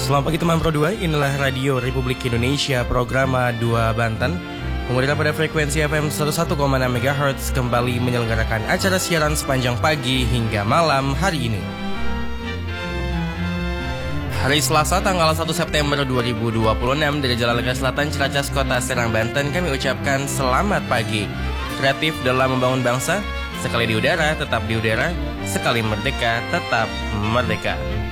Selamat pagi teman Pro 2, inilah Radio Republik Indonesia, Programa 2 Banten. Pemerintah pada frekuensi FM 101,6 MHz kembali menyelenggarakan acara siaran sepanjang pagi hingga malam hari ini. Hari Selasa tanggal 1 September 2026 dari Jalan Lega Selatan, Ciracas, Kota Serang, Banten, kami ucapkan selamat pagi. Kreatif dalam membangun bangsa, sekali di udara tetap di udara, sekali merdeka tetap merdeka.